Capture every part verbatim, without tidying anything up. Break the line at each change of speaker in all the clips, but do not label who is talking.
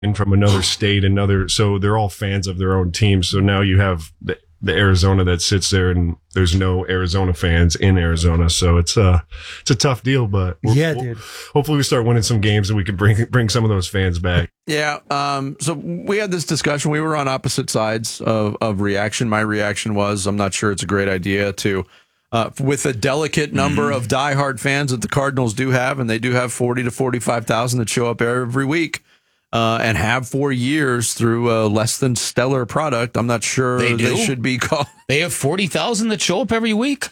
in from another state, another, so they're all fans of their own team. So now you have the, the Arizona that sits there, and there's no Arizona fans in Arizona. So it's a, it's a tough deal, but we'll,
yeah,
we'll,
dude.
hopefully we start winning some games and we can bring, bring some of those fans back.
Yeah. Um, so we had this discussion. We were on opposite sides of, of reaction. My reaction was, I'm not sure it's a great idea to, uh, with a delicate number of diehard fans that the Cardinals do have, and they do have forty to forty-five thousand that show up every week. Uh, and have for years through a less than stellar product. I'm not sure
they, do?
they should be called.
They have forty thousand that show up every week?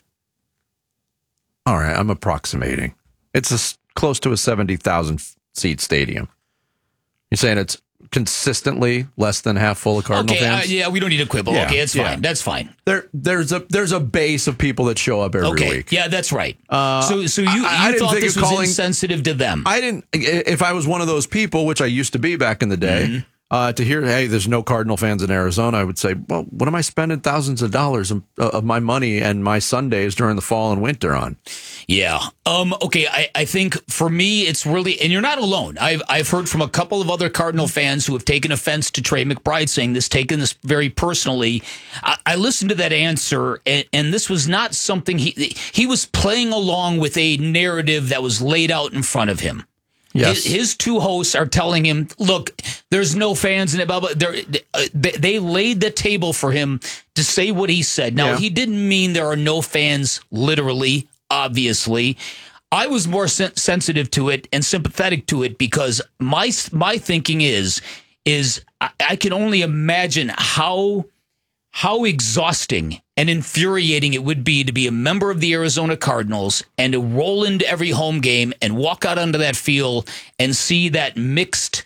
All right, I'm approximating. It's a, close to a seventy thousand seat stadium. You're saying it's consistently less than half full of Cardinal
okay,
fans?
Uh, yeah, we don't need to quibble.
Yeah,
okay, it's
yeah.
fine. That's fine.
There, there's a there's a base of people that show up every
okay.
week.
Yeah, that's right.
Uh,
so so you, you
I, I
thought
think
this
of
was
calling,
insensitive to them.
I didn't. If I was one of those people, which I used to be back in the day, mm-hmm. uh, to hear, hey, there's no Cardinal fans in Arizona, I would say, well, what am I spending thousands of dollars of, of my money and my Sundays during the fall and winter on?
Yeah. Um. Okay. I, I think for me, it's really, and you're not alone. I've I've heard from a couple of other Cardinal fans who have taken offense to Trey McBride saying this, taken this very personally. I, I listened to that answer, and, and this was not something he he was playing along with a narrative that was laid out in front of him.
Yes.
His, his two hosts are telling him, look, there's no fans in it. Blah, blah. They, they laid the table for him to say what he said. Now,
yeah.
he didn't mean there are no fans, literally, obviously. I was more sen- sensitive to it and sympathetic to it because my my thinking is, is I, I can only imagine how how exhausting and infuriating it would be to be a member of the Arizona Cardinals and to roll into every home game and walk out onto that field and see that mixed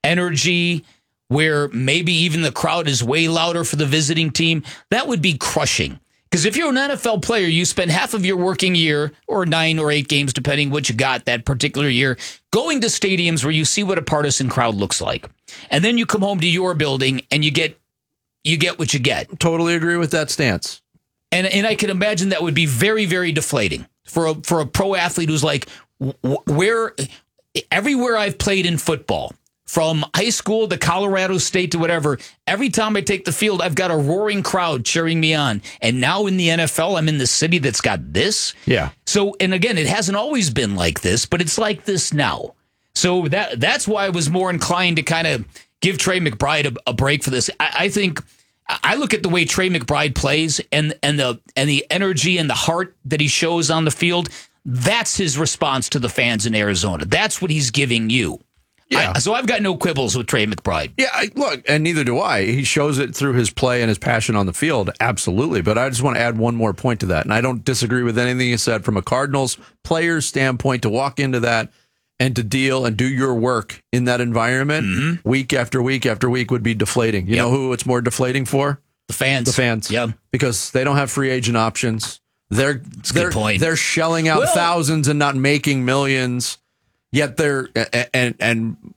energy where maybe even the crowd is way louder for the visiting team. That would be crushing. Because if you're an N F L player, you spend half of your working year, or nine or eight games, depending what you got that particular year, going to stadiums where you see what a partisan crowd looks like. And then you come home to your building and you get you get what you get.
Totally agree with that stance.
And and I can imagine that would be very, very deflating for a, for a pro athlete who's like, where everywhere I've played in football, from high school to Colorado State to whatever, every time I take the field, I've got a roaring crowd cheering me on. And now in the N F L, I'm in the city that's got this.
Yeah.
So, and again, it hasn't always been like this, but it's like this now. So that that's why I was more inclined to kind of give Trey McBride a, a break for this. I, I think I look at the way Trey McBride plays and and the and the energy and the heart that he shows on the field. That's his response to the fans in Arizona. That's what he's giving you.
Yeah.
I, so I've got no quibbles with Trey McBride.
Yeah, I, look, and neither do I. He shows it through his play and his passion on the field, absolutely. But I just want to add one more point to that, and I don't disagree with anything you said from a Cardinals player's standpoint to walk into that and to deal and do your work in that environment mm-hmm. week after week after week would be deflating. You yep. know who it's more deflating for?
The fans.
The fans.
Yeah.
Because they don't have free agent options. They're
That's a
they're
good point.
They're shelling out
well,
thousands and not making millions. Yet they're and and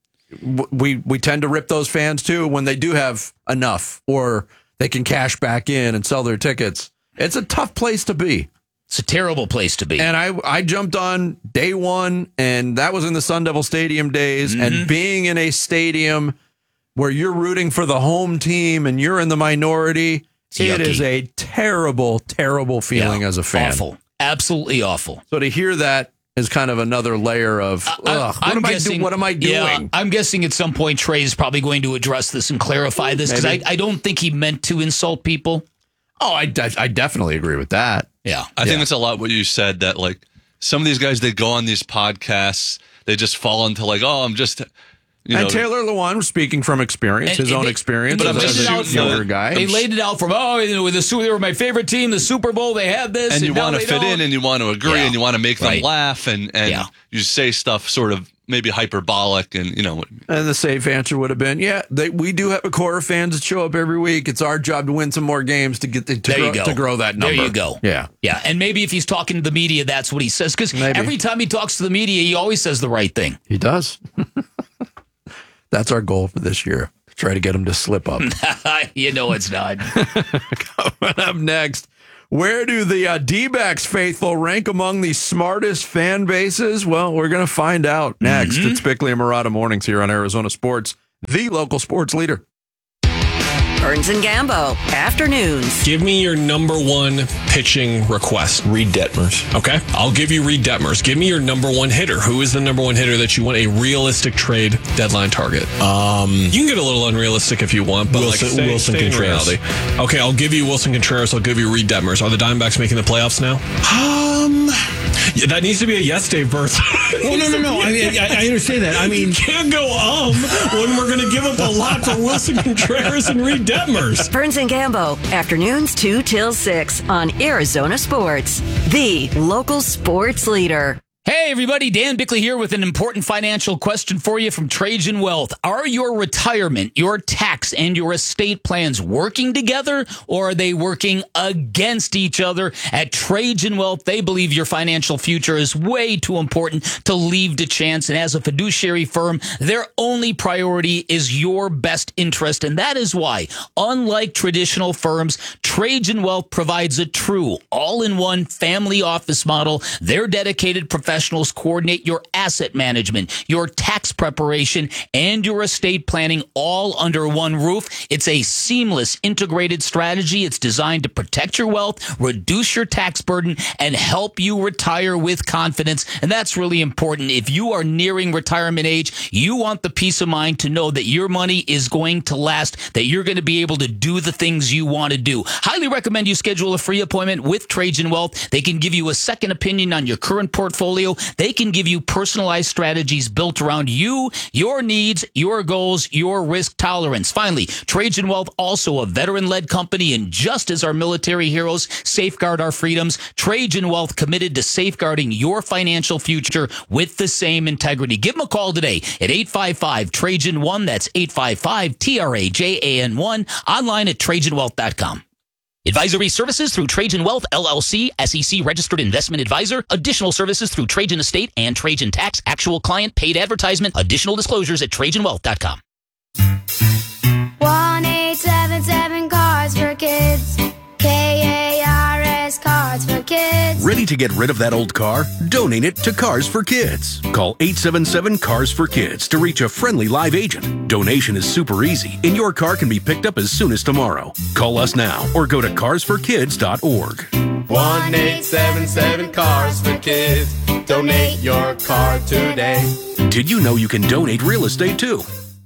we we tend to rip those fans too when they do have enough or they can cash back in and sell their tickets. It's a tough place to be.
It's a terrible place to be.
And I I jumped on day one, and that was in the Sun Devil Stadium days. Mm-hmm. And being in a stadium where you're rooting for the home team and you're in the minority,
it's
it
yucky.
is a terrible, terrible feeling
yeah,
as a fan.
Awful. Absolutely awful.
So to hear that is kind of another layer of, ugh,
I,
what,
I'm
am
guessing,
I do, what am I doing?
Yeah, I'm guessing at some point Trey is probably going to address this and clarify this because I, I don't think he meant to insult people.
Oh, I, de- I definitely agree with that.
Yeah.
I
yeah.
think it's a lot what you said, that like some of these guys, they go on these podcasts, they just fall into like, oh, I'm just, you
and
know.
Taylor Lewan, speaking from experience,
And-
his
and
own
they-
experience
but
as,
I'm
as
just
a
shooting
younger
the-
guy.
They laid it out from, oh, you know, with the, they were my favorite team, the Super Bowl, they had this.
and you
now
want to
they
fit
don't.
in and you want to agree
Yeah.
and you want to make them
Right.
laugh and, and
Yeah.
you say stuff sort of maybe hyperbolic and, you know.
And the safe answer would have been, yeah, they, we do have a core of fans that show up every week. It's our job to win some more games to get the, to,
There
grow,
you go.
to grow that number.
There you go.
Yeah.
Yeah, and maybe if he's talking to the media, that's what he says. Because
Maybe.
every time he talks to the media, he always says the right thing.
He does. That's our goal for this year. Try to get him to slip up.
You know it's not.
Coming up next, where do the uh, D-backs faithful rank among the smartest fan bases? Well, we're going to find out next.
Mm-hmm.
It's Bickley and Murata Mornings here on Arizona Sports, the local sports leader.
Burns and Gambo, afternoons.
Give me your number one pitching request.
Reed Detmers.
Okay, I'll give you Reed Detmers. Give me your number one hitter. Who is the number one hitter that you want a realistic trade deadline target?
Um,
You can get a little unrealistic if you want, but
Wilson-
like stay,
Wilson
stay in
Contreras.
reality. Okay, I'll give you Wilson Contreras. I'll give you Reed Detmers. Are the Diamondbacks making the playoffs now?
um,
Yeah, that needs to be a yes, Dave Burns.
well, no, no, no. I mean, I, I understand that. I mean,
You can't go um when we're going to give up a lot for Wilson Contreras and Reed Detmers.
Burns and Gambo, afternoons two till six on Arizona Sports, the local sports leader.
Hey everybody, Dan Bickley here with an important financial question for you from Trajan Wealth. Are your retirement, your tax, and your estate plans working together, or are they working against each other? At Trajan Wealth, they believe your financial future is way too important to leave to chance, and as a fiduciary firm, their only priority is your best interest, and that is why, unlike traditional firms, Trajan Wealth provides a true all-in-one family office model. Their dedicated professionals Professionals coordinate your asset management, your tax preparation, and your estate planning all under one roof. It's a seamless, integrated strategy. It's designed to protect your wealth, reduce your tax burden, and help you retire with confidence. And that's really important. If you are nearing retirement age, you want the peace of mind to know that your money is going to last, that you're going to be able to do the things you want to do. Highly recommend you schedule a free appointment with Trajan Wealth. They can give you a second opinion on your current portfolio. They can give you personalized strategies built around you, your needs, your goals, your risk tolerance. Finally, Trajan Wealth, also a veteran-led company, and just as our military heroes safeguard our freedoms, Trajan Wealth committed to safeguarding your financial future with the same integrity. Give them a call today at eight five five, Trajan one. That's eight five five, T R A J A N one. Online at Trajan Wealth dot com. Advisory services through Trajan Wealth, L L C, S E C registered investment advisor. Additional services through Trajan Estate and Trajan Tax. Actual client paid advertisement. Additional disclosures at Trajan Wealth dot com.
one eight seven seven Cars for Kids. K A R S Cars for Kids.
Ready to get rid of that old car? Donate it to Cars for Kids. Call eight seven seven Cars for Kids to reach a friendly live agent. Donation is super easy, and your car can be picked up as soon as tomorrow. Call us now or go to cars for kids dot org.
one eight seven seven Cars for Kids. Donate your car today.
Did you know you can donate real estate too?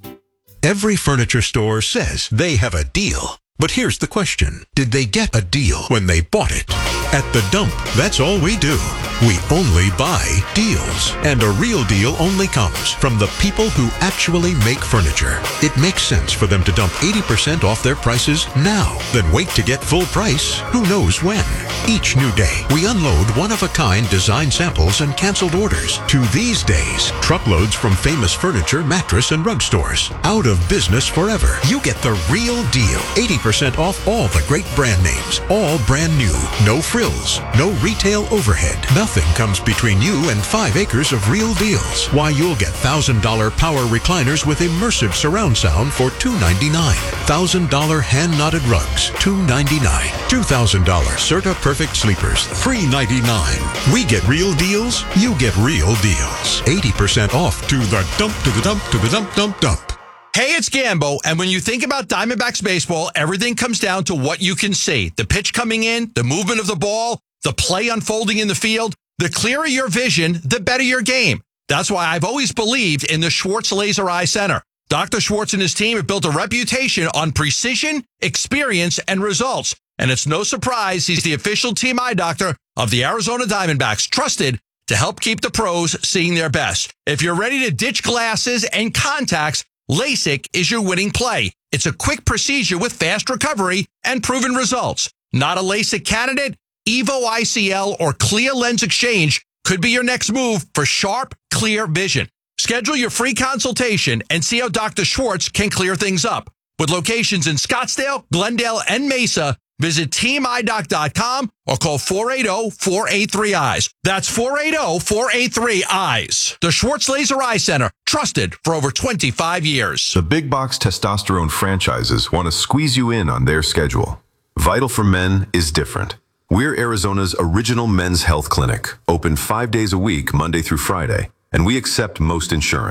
Every furniture store says they have a deal. But here's the question. Did they get a deal when they bought it? At The Dump, that's all we do. We only buy deals. And a real deal only comes from the people who actually make furniture. It makes sense for them to dump eighty percent off their prices now, then wait to get full price who knows when. Each new day, we unload one-of-a-kind design samples and canceled orders to these days, truckloads from famous furniture, mattress, and rug stores. Out of business forever. You get the real deal. eighty percent off all the great brand names. All brand new. No frills. No retail overhead. Nothing comes between you and five acres of real deals. Why, you'll get one thousand dollars power recliners with immersive surround sound for two ninety-nine. one thousand dollars hand-knotted rugs, two ninety-nine. two thousand dollars Serta Perfect Sleepers, three ninety-nine. We get real deals, you get real deals. eighty percent off to the dump, to the dump, to the dump, dump, dump.
Hey, it's Gambo, and when you think about Diamondbacks baseball, everything comes down to what you can see. The pitch coming in, the movement of the ball, the play unfolding in the field. The clearer your vision, the better your game. That's why I've always believed in the Schwartz Laser Eye Center. Doctor Schwartz and his team have built a reputation on precision, experience, and results. And it's no surprise he's the official team eye doctor of the Arizona Diamondbacks, trusted to help keep the pros seeing their best. If you're ready to ditch glasses and contacts, LASIK is your winning play. It's a quick procedure with fast recovery and proven results. Not a LASIK candidate? Evo I C L or Clear Lens Exchange could be your next move for sharp, clear vision. Schedule your free consultation and see how Doctor Schwartz can clear things up. With locations in Scottsdale, Glendale, and Mesa, visit team eye doc dot com or call four eight zero, four eight three, eyes. That's four eight zero, four eight three, eyes. The Schwartz Laser Eye Center, trusted for over twenty-five years.
The big box testosterone franchises want to squeeze you in on their schedule. Vital for Men is different. We're Arizona's original men's health clinic, open five days a week, Monday through Friday, and we accept most insurance.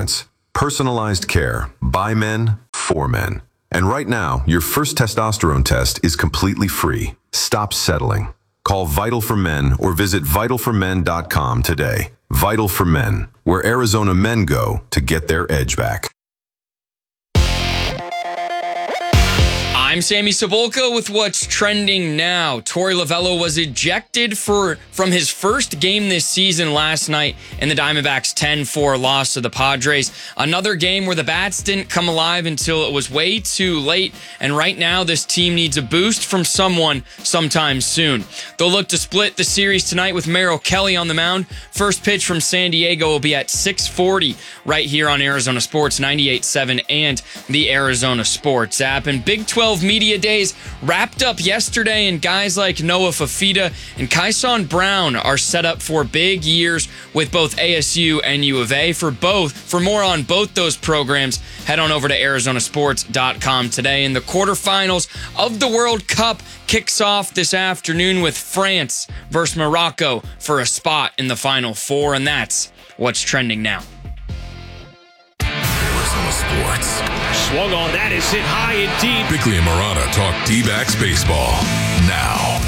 Personalized care by men for men. And right now, your first testosterone test is completely free. Stop settling. Call Vital for Men or visit vital for men dot com today. Vital for Men, where Arizona men go to get their edge back.
I'm Sammy Cebulka with what's trending now. Torey Lovullo was ejected for from his first game this season last night in the Diamondbacks' ten four loss to the Padres. Another game where the bats didn't come alive until it was way too late, and right now this team needs a boost from someone sometime soon. They'll look to split the series tonight with Merrill Kelly on the mound. First pitch from San Diego will be at six forty right here on Arizona Sports ninety-eight point seven and the Arizona Sports app. And Big twelve Media Days wrapped up yesterday, and guys like Noah Fafita and Kyson Brown are set up for big years with both A S U and U of A. For both, for more on both those programs, head on over to arizona sports dot com today. And the quarterfinals of the World Cup kicks off this afternoon with France versus Morocco for a spot in the Final Four, and that's what's trending now.
Arizona Sports.
Swung on, that is hit high and deep.
Bickley and Murata talk D-backs baseball now.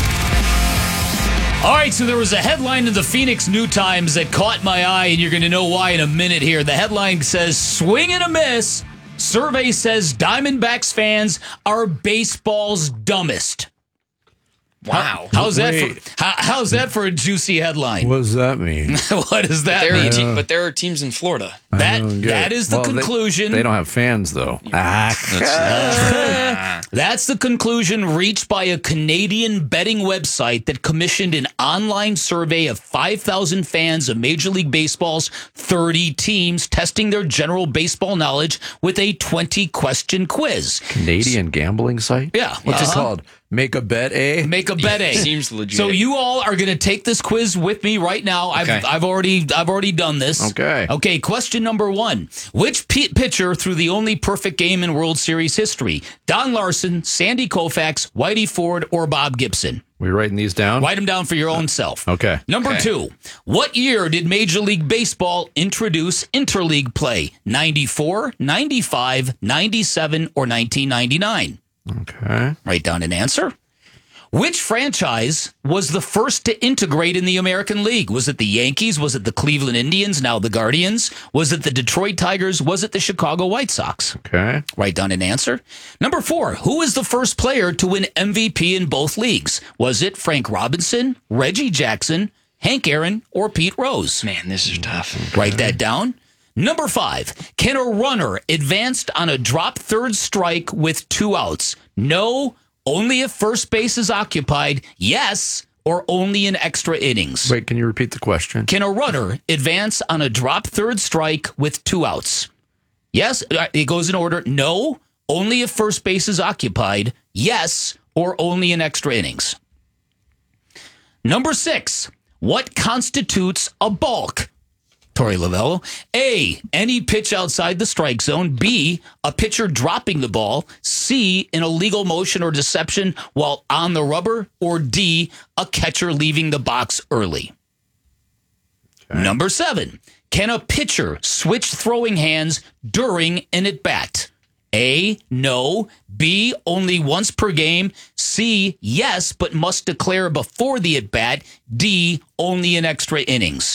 All right, so there was a headline in the Phoenix New Times that caught my eye, and you're going to know why in a minute here. The headline says, swing and a miss. Survey says Diamondbacks fans are baseball's dumbest. Wow. How, how's that for, how, how's that for a juicy headline?
What does that mean?
What does that
there
mean?
Are te- but there are teams in Florida.
That That is the
well,
conclusion.
They, they don't have fans, though.
Ah, that's, that's the conclusion reached by a Canadian betting website that commissioned an online survey of five thousand fans of Major League Baseball's thirty teams, testing their general baseball knowledge with a twenty-question quiz.
Canadian gambling site?
Yeah.
What's
uh-huh.
it called? Make a bet, eh?
Make a bet, eh?
Seems legit.
So you all are going to take this quiz with me right now. I've
Okay.
I've already I've already done this.
Okay.
Okay. Question number one: which p- pitcher threw the only perfect game in World Series history? Don Larson, Sandy Koufax, Whitey Ford, or Bob Gibson?
We writing these down?
Write them down for your own self.
Okay.
Number
Okay.
two: what year did Major League Baseball introduce interleague play? ninety-four, ninety-five, ninety-seven, or nineteen ninety-nine?
Okay.
Write down an answer. Which franchise was the first to integrate in the American League? Was it the Yankees? Was it the Cleveland Indians, now the Guardians? Was it the Detroit Tigers? Was it the Chicago White Sox?
Okay.
Write down an answer. Number four, who is the first player to win M V P in both leagues? Was it Frank Robinson, Reggie Jackson, Hank Aaron, or Pete Rose?
Man, this is tough.
Write that down. Number five, can a runner advance on a drop third strike with two outs? No, only if first base is occupied. Yes, or only in extra innings.
Wait, can you repeat the question?
Can a runner advance on a drop third strike with two outs? Yes, it goes in order. No, only if first base is occupied. Yes, or only in extra innings. Number six, what constitutes a balk? Torey Lovullo. A, any pitch outside the strike zone. B, a pitcher dropping the ball. C, an illegal motion or deception while on the rubber. Or D, a catcher leaving the box early. Okay. Number seven, can a pitcher switch throwing hands during an at-bat? A, no. B, only once per game. C, yes, but must declare before the at-bat. D, only in extra innings.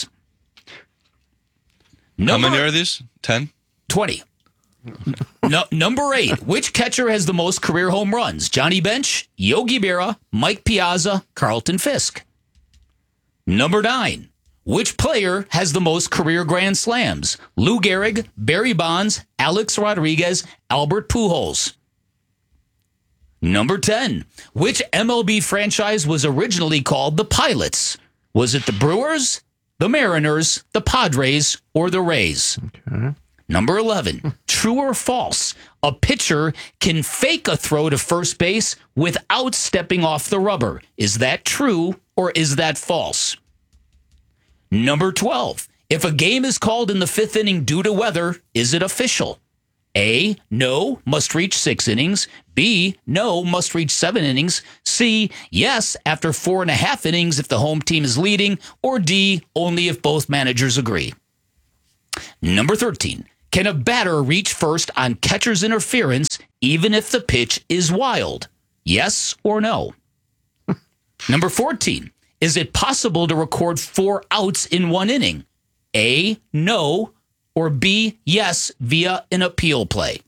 Number,
How many are these? Ten?
twenty. No, number eight. Which catcher has the most career home runs? Johnny Bench, Yogi Berra, Mike Piazza, Carlton Fisk. Number nine. Which player has the most career grand slams? Lou Gehrig, Barry Bonds, Alex Rodriguez, Albert Pujols. Number ten. Which M L B franchise was originally called the Pilots? Was it the Brewers, the Mariners, the Padres, or the Rays?
Okay.
Number eleven, true or false? A pitcher can fake a throw to first base without stepping off the rubber. Is that true or is that false? Number twelve, if a game is called in the fifth inning due to weather, is it official? A, no, must reach six innings. B, no, must reach seven innings. C, yes, after four and a half innings if the home team is leading. Or D, only if both managers agree. Number thirteen, Can a batter reach first on catcher's interference even if the pitch is wild? Yes or no? Number fourteen. Is it possible to record four outs in one inning? A, no, or B, yes, via an appeal play.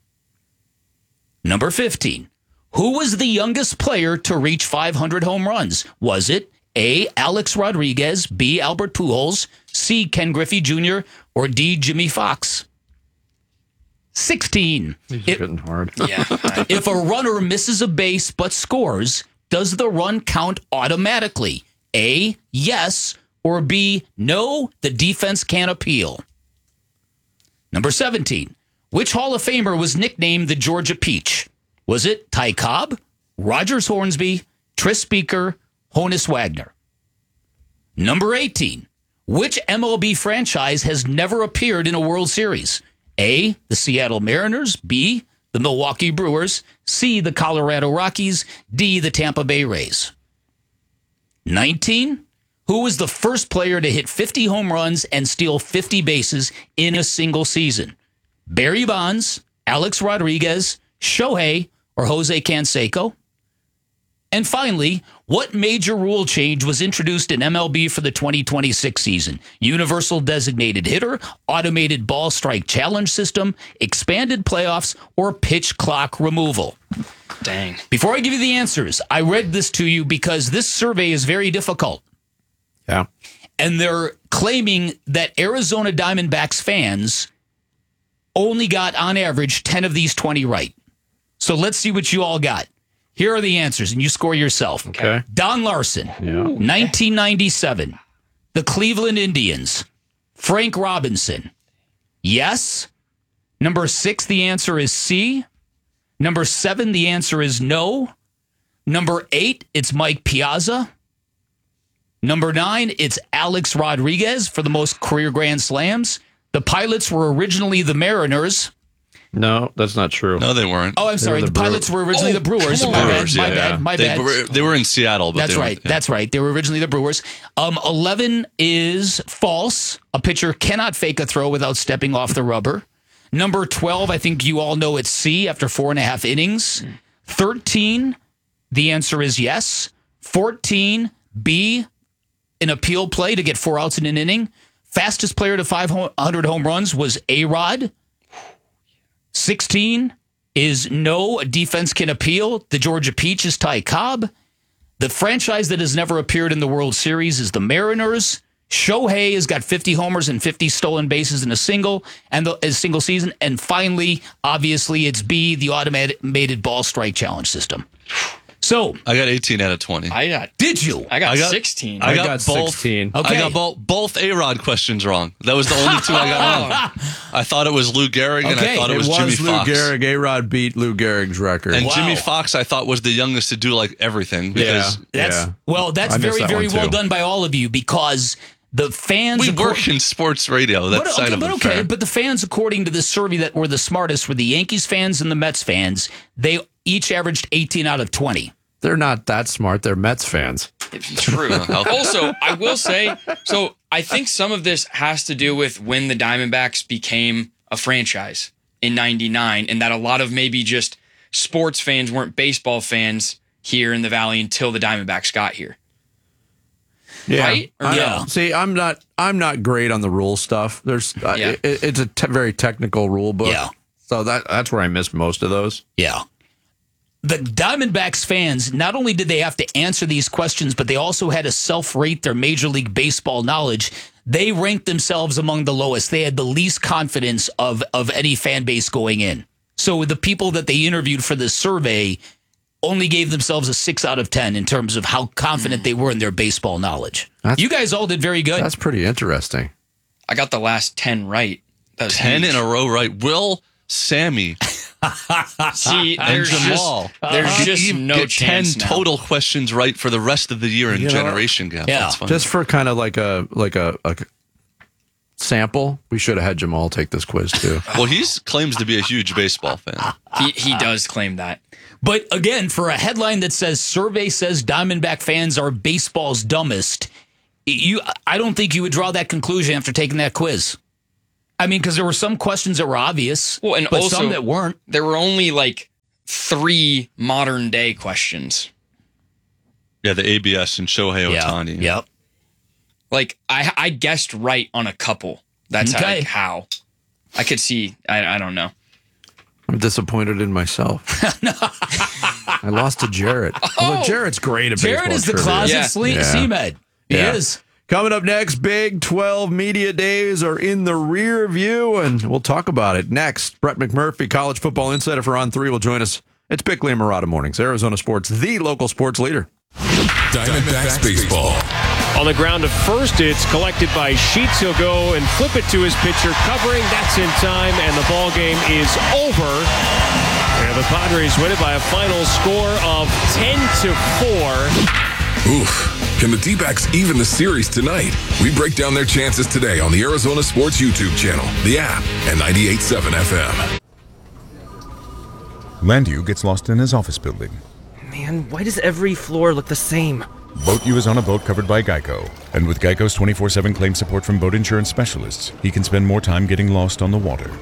Number fifteen. Who was the youngest player to reach five hundred home runs? Was it A, Alex Rodriguez, B, Albert Pujols, C, Ken Griffey Junior, or D, Jimmy Fox? sixteen.
These are getting hard.
Yeah.
If a runner misses a base but scores, does the run count automatically? A, yes, or B, no, the defense can appeal. Number seventeen. Which Hall of Famer was nicknamed the Georgia Peach? Was it Ty Cobb, Rogers Hornsby, Tris Speaker, Honus Wagner? Number eighteen. Which M L B franchise has never appeared in a World Series? A, the Seattle Mariners, B, the Milwaukee Brewers, C, the Colorado Rockies, D, the Tampa Bay Rays. nineteen. Who was the first player to hit fifty home runs and steal fifty bases in a single season? Barry Bonds, Alex Rodriguez, Shohei, or Jose Canseco? And finally, what major rule change was introduced in M L B for the twenty twenty-six season? Universal designated hitter, automated ball strike challenge system, expanded playoffs, or pitch clock removal?
Dang.
Before I give you the answers, I read this to you because this survey is very difficult.
Yeah.
And they're claiming that Arizona Diamondbacks fans only got, on average, ten of these twenty right. So let's see what you all got. Here are the answers, and you score yourself.
Okay.
Don Larson,
Yeah.
nineteen ninety-seven. The Cleveland Indians. Frank Robinson. Yes. Number six, the answer is C. Number seven, the answer is no. Number eight, it's Mike Piazza. Number nine, it's Alex Rodriguez for the most career Grand Slams. The Pilots were originally the Mariners.
No, that's not true.
No, they weren't.
Oh, I'm sorry.
were
The,
the Brew-
Pilots were originally
Oh,
the Brewers.
come
My
on.
bad.
Brewers,
My
yeah,
bad.
yeah.
My
they
bad.
Were, they were in Seattle, but
That's
they
right.
Were, yeah.
That's right. They were originally the Brewers. Um, eleven is false. A pitcher cannot fake a throw without stepping off the rubber. Number twelve, I think you all know it's C after four and a half innings. thirteen, the answer is yes. fourteen, B, an appeal play to get four outs in an inning. Fastest player to five hundred home runs was A-Rod. sixteen is no, a defense can appeal. The Georgia Peach is Ty Cobb. The franchise that has never appeared in the World Series is the Mariners. Shohei has got fifty homers and fifty stolen bases in a single and the, a single season. And finally, obviously, it's B, the automated ball strike challenge system. So
I got eighteen out of twenty.
I got.
Did you?
I got,
I got-
sixteen.
I
I
got,
got
both.
sixteen.
Okay.
I got both both A-Rod questions wrong. That was the only two I got wrong. I thought it was Lou Gehrig, and
Okay.
I thought it
It
was,
was,
Jimmy
Lou
Fox.
Gehrig. A-Rod beat Lou Gehrig's record.
And
Wow.
Jimmy Fox, I thought was the youngest to do like everything because
That's
Yeah.
well, that's
I missed
very,
that
very
one,
well
too.
done by all of you because the fans.
we
acco-
work in sports radio. That's
but,
side
okay,
of
but
it.
okay,
fair.
but the fans, according to this survey, that were the smartest were the Yankees fans and the Mets fans. They each averaged eighteen out of twenty.
They're not that smart. They're Mets fans.
True. Also, I will say, so I think some of this has to do with when the Diamondbacks became a franchise in ninety-nine, and that a lot of maybe just sports fans weren't baseball fans here in the Valley until the Diamondbacks got here.
Yeah.
Right? Or
I-
no?
See, I'm not. I'm not great on the rule stuff. There's. Uh,
Yeah.
it, it's a te- very technical rule book.
Yeah.
So that that's where I missed most of those.
Yeah. The Diamondbacks fans, not only did they have to answer these questions, but they also had to self-rate their Major League Baseball knowledge. They ranked themselves among the lowest. They had the least confidence of, of any fan base going in. So the people that they interviewed for this survey only gave themselves a six out of ten in terms of how confident they were in their baseball knowledge.
That's-
You guys all did very good.
That's pretty interesting.
I got the last ten right. That was
ten
huge.
in a row, right? Will, Sammy,
See,
and
there's
Jamal.
just, there's
Get
just
even-
no
get
chance
ten
now.
total questions right for the rest of the year in
You know,
generation gap.
yeah.
That's fun.
Just for kind of like a like a, a sample, we should have had Jamal take this quiz too.
well, he claims to be a huge baseball fan.
He, he does claim that.
But again, for a headline that says survey says Diamondback fans are baseball's dumbest, you I don't think you would draw that conclusion after taking that quiz. I mean, because there were some questions that were obvious,
well, and
but
also,
some that weren't.
There were only like three modern day questions.
Yeah, the A B S and Shohei Ohtani.
Yeah. Yep.
Like I, I guessed right on a couple. That's
Okay.
how, like, how I could see. I, I don't know.
I'm disappointed in myself. I lost to Jarrett. Although Jarrett's great at
Jarrett
baseball
is the
trivia.
closet
Yeah.
sle-
Yeah.
C-Med. He
Yeah.
is.
Coming up next, Big twelve Media Days are in the rear view, and we'll talk about it next. Brett McMurphy, college football insider for On three, will join us. It's Bickley and Murata Mornings, Arizona Sports, the local sports leader.
Diamondbacks baseball.
On the ground to first, it's collected by Sheets. He'll go and flip it to his pitcher, covering. That's in time, and the ball game is over. And the Padres win it by a final score of ten to four.
Oof. Can the D-backs even the series tonight? We break down their chances today on the Arizona Sports YouTube channel, the app, and ninety-eight point seven F M.
Landu gets lost in his office building.
Man, why does every floor look the same?
Boat U is on a boat covered by Geico. And with Geico's twenty-four seven claim support from boat insurance specialists, he can spend more time getting lost on the water.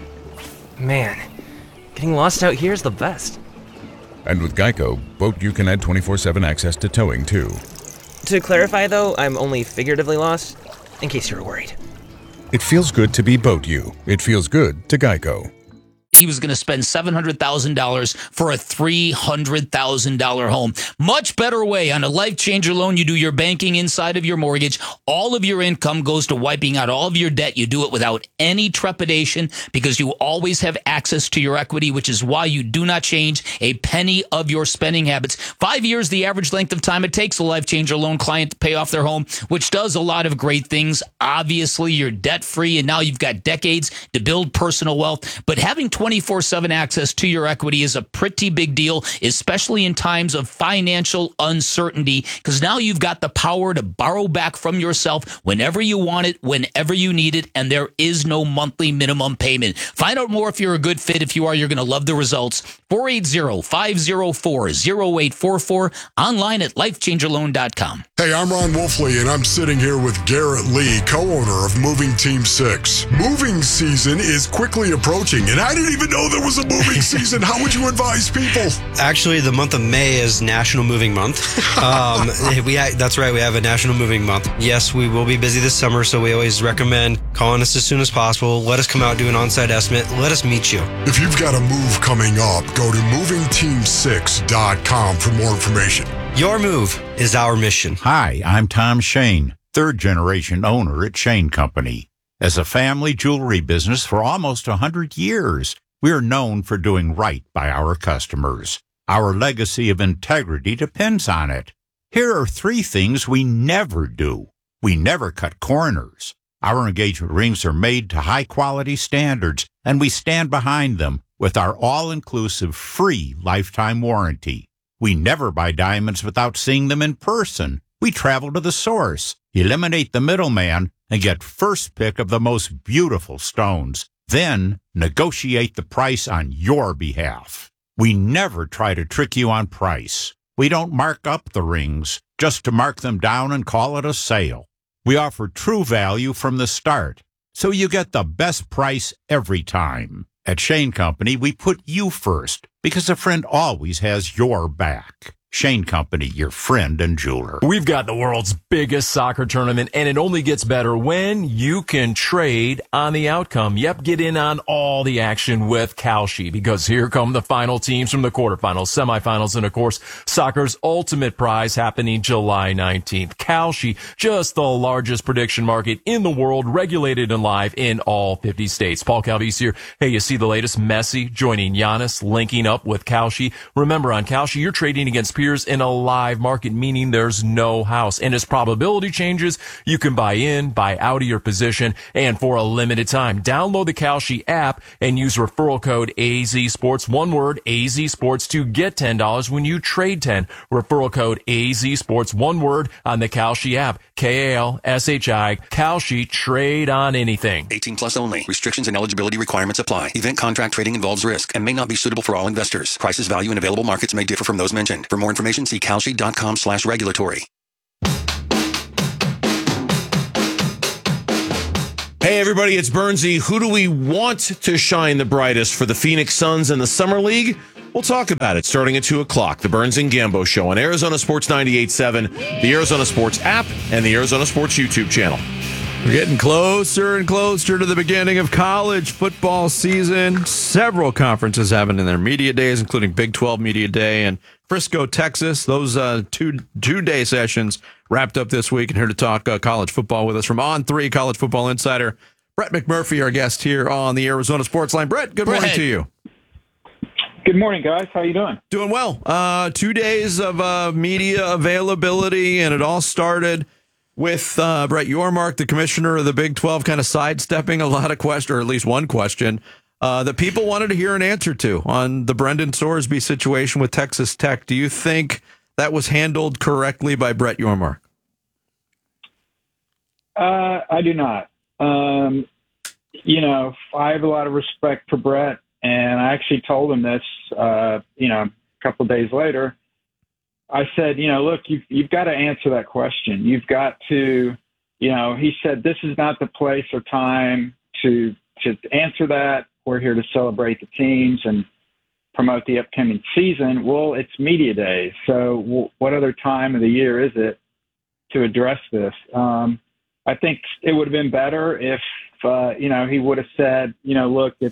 Man, getting lost out here is the best.
And with Geico, Boat U can add twenty-four seven access to towing, too.
To clarify, though, I'm only figuratively lost, in case you were worried.
It feels good to be Boat U. It feels good to Geico.
He was going to spend seven hundred thousand dollars for a three hundred thousand dollars home. Much better way. On a Life Changer loan, you do your banking inside of your mortgage. All of your income goes to wiping out all of your debt. You do it without any trepidation because you always have access to your equity, which is why you do not change a penny of your spending habits. Five years, the average length of time it takes a Life Changer loan client to pay off their home, which does a lot of great things. Obviously, you're debt-free, and now you've got decades to build personal wealth. But having twenty-four seven access to your equity is a pretty big deal, especially in times of financial uncertainty, because now you've got the power to borrow back from yourself whenever you want it, whenever you need it, and there is no monthly minimum payment. Find out more if you're a good fit. If you are, you're going to love the results. four eight zero, five zero four, zero eight four four, online at life changer loan dot com.
Hey, I'm Ron Wolfley, and I'm sitting here with Garrett Lee, co-owner of Moving Team six. Moving season is quickly approaching, and I didn't even know there was a moving season. How would you advise people?
Actually, the month of May is National Moving Month. Um, we That's right, we have a National Moving Month. Yes, we will be busy this summer, so we always recommend calling us as soon as possible. Let us come out, do an on-site estimate. Let us meet you.
If you've got a move coming up, go to moving team six dot com for more information.
Your move is our mission.
Hi, I'm Tom Shane, third generation owner at Shane Company. As a family jewelry business for almost one hundred years, we are known for doing right by our customers. Our legacy of integrity depends on it. Here are three things we never do. We never cut corners. Our engagement rings are made to high-quality standards, and we stand behind them with our all-inclusive free lifetime warranty. We never buy diamonds without seeing them in person. We travel to the source, eliminate the middleman, and get first pick of the most beautiful stones. Then negotiate the price on your behalf. We never try to trick you on price. We don't mark up the rings just to mark them down and call it a sale. We offer true value from the start, so you get the best price every time. At Shane Company, we put you first because a friend always has your back. Shane Company, your friend and jeweler.
We've got the world's biggest soccer tournament, and it only gets better when you can trade on the outcome. Yep, get in on all the action with Kalshi, because here come the final teams from the quarterfinals, semifinals, and of course, soccer's ultimate prize happening July nineteenth. Kalshi, just the largest prediction market in the world, regulated and live in all fifty states. Paul Calvise here. Hey, you see the latest? Messi joining Giannis, linking up with Kalshi. Remember, on Kalshi, you're trading against peers in a live market, meaning there's no house. And as probability changes, you can buy in, buy out of your position, and for a limited time. Download the Kalshi app and use referral code A Z Sports, one word, A Z Sports, to get ten dollars when you trade ten. Referral code A Z Sports, one word, on the Kalshi app. K A L S H I, Kalshi, trade on anything.
eighteen plus only. Restrictions and eligibility requirements apply. Event contract trading involves risk and may not be suitable for all investors. Prices, value, and available markets may differ from those mentioned. For more information, see kalshi.com slash regulatory.
Hey, everybody, it's Bernsey. Who do we want to shine the brightest for the Phoenix Suns in the Summer League? We'll talk about it starting at two o'clock. The Burns and Gambo Show on Arizona Sports ninety-eight point seven, the Arizona Sports app, and the Arizona Sports YouTube channel.
We're getting closer and closer to the beginning of college football season. Several conferences having in their media days, including Big twelve Media Day and Frisco, Texas. Those uh, two two-day sessions wrapped up this week. And here to talk uh, college football with us from On three College Football Insider, Brett McMurphy, our guest here on the Arizona Sports Line. Brett, good morning
Brett.
to you.
Good morning, guys. How you doing?
Doing well. Uh, two days of uh, media availability, and it all started with uh, Brett Yormark, the commissioner of the Big twelve, kind of sidestepping a lot of questions, or at least one question, uh, that people wanted to hear an answer to on the Brendan Sorsby situation with Texas Tech. Do you think that was handled correctly by Brett Yormark?
Uh, I do not. Um, you know, I have a lot of respect for Brett, and I actually told him this, uh, you know, a couple of days later. I said, you know, look, you've, you've got to answer that question. You've got to, you know, he said, this is not the place or time to to answer that. We're here to celebrate the teams and promote the upcoming season. Well, it's media days. So w- what other time of the year is it to address this? Um, I think it would have been better if, uh, you know, he would have said, you know, look, it's,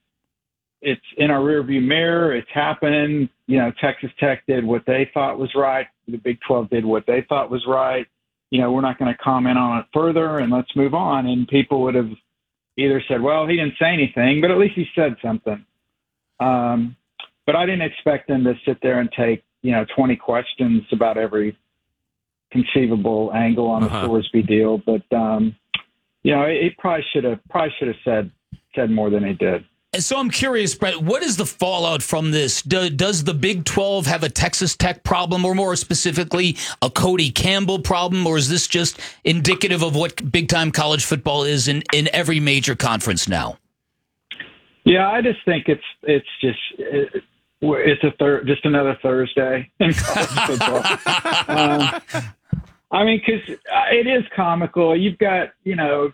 it's in our rearview mirror. It's happening. You know, Texas Tech did what they thought was right. The Big twelve did what they thought was right. You know, we're not going to comment on it further, and let's move on. And people would have either said, well, he didn't say anything, but at least he said something. Um, but I didn't expect him to sit there and take, you know, twenty questions about every conceivable angle on
Uh-huh.
the Sorsby deal. But, um, you know, it, it probably should have probably should have said said more than he did.
And so I'm curious, Brett, what is the fallout from this? Do, does the Big twelve have a Texas Tech problem, or more specifically, a Cody Campbell problem, or is this just indicative of what big-time college football is in, in every major conference now?
Yeah, I just think it's it's just it, it's a thir- just another Thursday in college football. um, I mean, because it is comical. You've got, you know,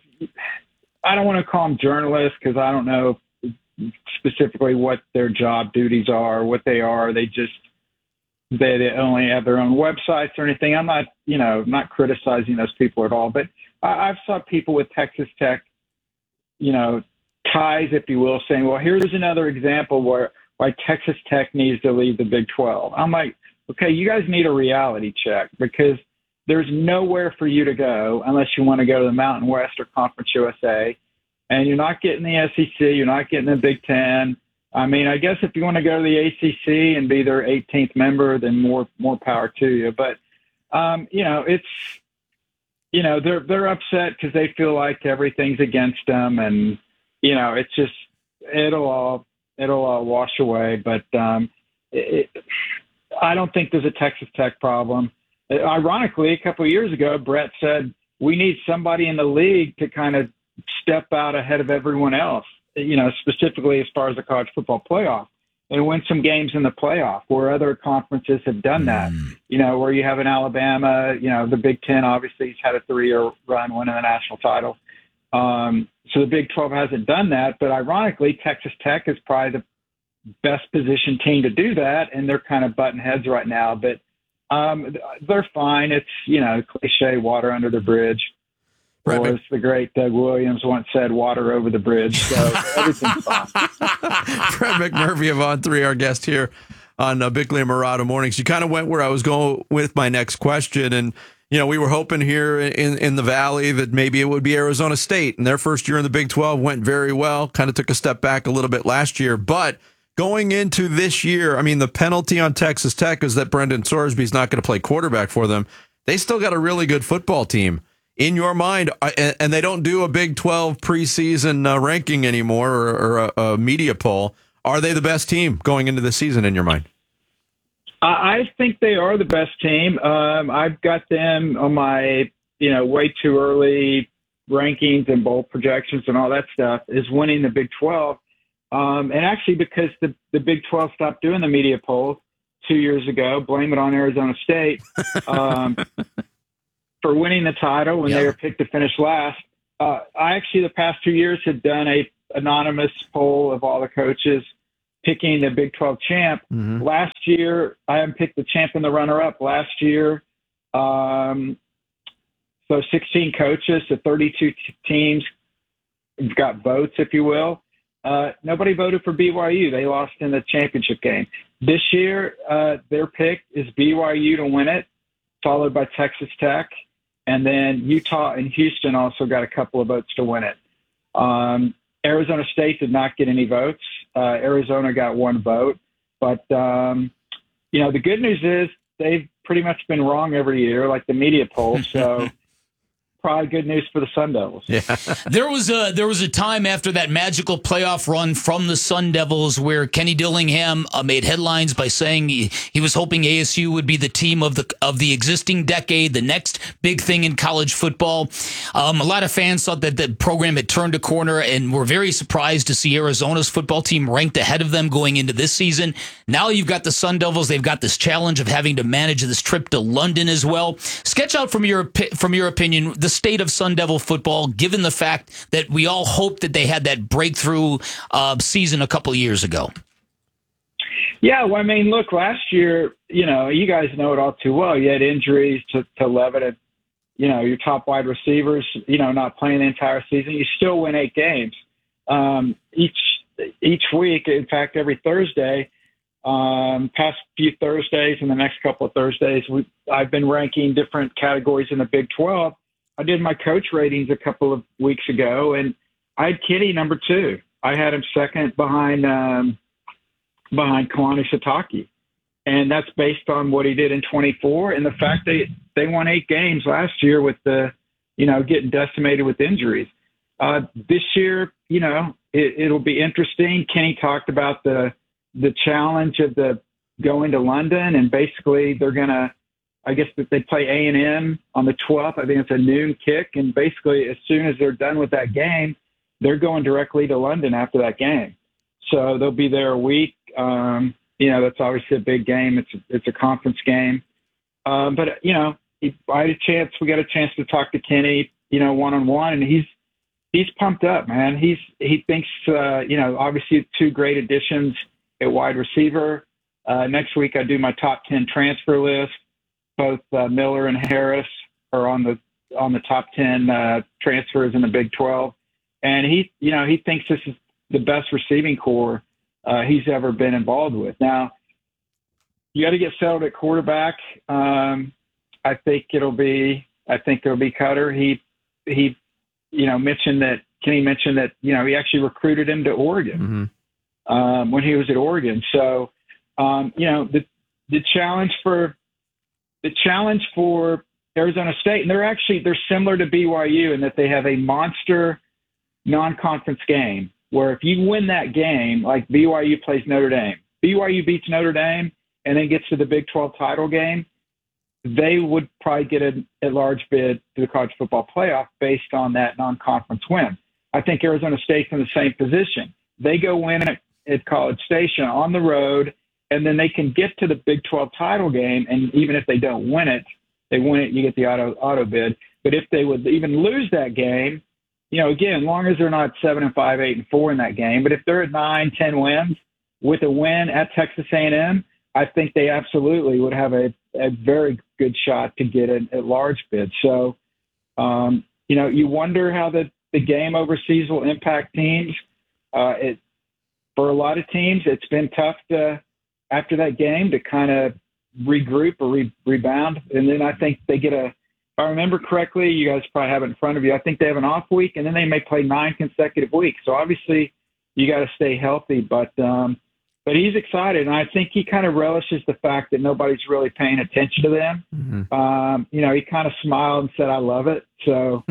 I don't want to call them journalists because I don't know specifically what their job duties are, what they are. They just, they, they only have their own websites or anything. I'm not, you know, not criticizing those people at all, but I, I've saw people with Texas Tech, you know, ties, if you will, saying, well, here's another example where why Texas Tech needs to leave the Big twelve. I'm like, okay, you guys need a reality check because there's nowhere for you to go unless you want to go to the Mountain West or Conference U S A. And you're not getting the S E C. You're not getting the Big Ten. I mean, I guess if you want to go to the A C C and be their eighteenth member, then more more power to you. But um, you know, it's you know they're they're upset because they feel like everything's against them, and you know it's just it'll all it'll all wash away. But um, it, I don't think there's a Texas Tech problem. Ironically, a couple of years ago, Brett said we need somebody in the league to kind of step out ahead of everyone else, you know, specifically as far as the college football playoff, and win some games in the playoff where other conferences have done that, mm. you know, where you have an Alabama, you know, the Big Ten, obviously he's had a three-year run winning the national title. Um, so the Big twelve hasn't done that, but ironically, Texas Tech is probably the best positioned team to do that, and they're kind of butting heads right now, but um, they're fine. It's, you know, cliche, water under the bridge.
Brett
or as the great Doug Williams once said, water over the bridge. So everything's fine.
Brett McMurphy of On three, our guest here on uh, Bickley and Murata Mornings. You kind of went where I was going with my next question. And, you know, we were hoping here in, in the Valley that maybe it would be Arizona State. And their first year in the Big twelve went very well, kind of took a step back a little bit last year. But going into this year, I mean, the penalty on Texas Tech is that Brendan Sorsby is not going to play quarterback for them. They still got a really good football team. In your mind, and they don't do a Big twelve preseason uh, ranking anymore or, or a, a media poll, are they the best team going into the season in your mind?
I think they are the best team. Um, I've got them on my, you know, way too early rankings and bowl projections and all that stuff is winning the Big twelve. Um, and actually because the, the Big twelve stopped doing the media polls two years ago, blame it on Arizona State. Um for winning the title when yeah. they were picked to finish last. uh, I actually the past two years had done a anonymous poll of all the coaches picking the Big twelve champ.
Mm-hmm.
Last year, I haven't picked the champ and the runner-up. Last year, um, so sixteen coaches, so thirty-two t- teams got votes, if you will. Uh, nobody voted for B Y U. They lost in the championship game. This year, uh, their pick is B Y U to win it, followed by Texas Tech. And then Utah and Houston also got a couple of votes to win it. Um, Arizona State did not get any votes. Uh, Arizona got one vote. But, um, you know, the good news is they've pretty much been wrong every year, like the media polls. So probably good news for the Sun Devils.
Yeah.
There was a there was a time after that magical playoff run from the Sun Devils where Kenny Dillingham uh, made headlines by saying he, he was hoping A S U would be the team of the of the existing decade, the next big thing in college football. Um, a lot of fans thought that the program had turned a corner and were very surprised to see Arizona's football team ranked ahead of them going into this season. Now you've got the Sun Devils; they've got this challenge of having to manage this trip to London as well. Sketch out from your from your opinion the state of Sun Devil football, given the fact that we all hoped that they had that breakthrough uh, season a couple of years ago.
Yeah, well, I mean, look, last year, you know, you guys know it all too well. You had injuries to, to Levitt and, you know, your top wide receivers, you know, not playing the entire season. You still win eight games um, each each week. In fact, every Thursday, um, past few Thursdays and the next couple of Thursdays, we, I've been ranking different categories in the Big twelve. I did my coach ratings a couple of weeks ago, and I had Kenny number two. I had him second behind um, behind Kalani Sitake, and that's based on what he did in twenty-four and the fact they they won eight games last year with the, you know, getting decimated with injuries. Uh, this year, you know, it, it'll be interesting. Kenny talked about the the challenge of the going to London, and basically they're gonna. I guess that they play A and M on the twelfth. I think it's a noon kick. And basically, as soon as they're done with that game, they're going directly to London after that game. So they'll be there a week. Um, you know, that's obviously a big game. It's a, it's a conference game. Um, but, you know, I had a chance. We got a chance to talk to Kenny, you know, one-on-one, and he's he's pumped up, man. He's He thinks, uh, you know, obviously two great additions at wide receiver. Uh, next week, I do my top ten transfer list. Both uh, Miller and Harris are on the on the top ten uh, transfers in the Big twelve, and he, you know, he thinks this is the best receiving core uh, he's ever been involved with. Now, you got to get settled at quarterback. Um, I think it'll be, I think it'll be Cutter. He he, you know, mentioned that Kenny mentioned that you know he actually recruited him to Oregon mm-hmm. um, when he was at Oregon. So, um, you know, the the challenge for The challenge for Arizona State, and they're actually they're similar to B Y U in that they have a monster non-conference game where if you win that game, like B Y U plays Notre Dame, B Y U beats Notre Dame and then gets to the Big twelve title game, they would probably get a, a large bid to the college football playoff based on that non-conference win. I think Arizona State's in the same position. They go win at, at College Station on the road, and then they can get to the Big twelve title game, and even if they don't win it, they win it, you get the auto auto bid. But if they would even lose that game, you know, again, as long as they're not seven and five, eight and four in that game, but if they're at nine, ten wins with a win at Texas A and M, I think they absolutely would have a, a very good shot to get a, a large bid. So, um, you know, you wonder how the, the game overseas will impact teams. Uh, it for a lot of teams, it's been tough to. After that game to kind of regroup or re- rebound. And then I think they get a, if I remember correctly, you guys probably have it in front of you. I think they have an off week and then they may play nine consecutive weeks. So obviously you got to stay healthy, but, um, but he's excited. And I think he kind of relishes the fact that nobody's really paying attention to them. Mm-hmm. Um, you know, he kind of smiled and said, I love it. So,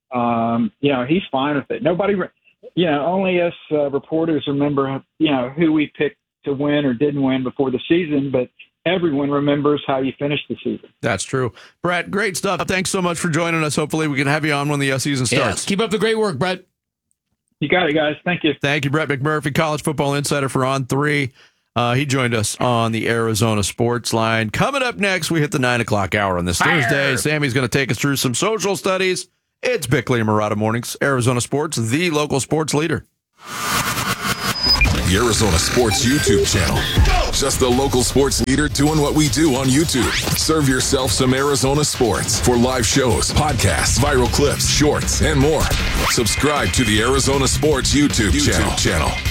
um, you know, he's fine with it. Nobody, you know, only us uh, reporters remember, you know, who we picked to win or didn't win before the season, but everyone remembers how you finished the season.
That's true. Brett, great stuff. Thanks so much for joining us. Hopefully we can have you on when the season starts.
Yes. Keep up the great work, Brett.
You got it, guys. Thank you.
Thank you, Brett McMurphy, college football insider for On three. Uh, he joined us on the Arizona Sports Line. Coming up next, we hit the nine o'clock hour on this
Fire.
Thursday. Sammy's going to take us through some social studies It's Bickley and Murata Mornings, Arizona Sports, the local sports leader.
The Arizona Sports YouTube channel. Just the local sports leader doing what we do on YouTube. Serve yourself some Arizona sports for live shows, podcasts, viral clips, shorts, and more. Subscribe to the Arizona Sports YouTube, YouTube channel. channel.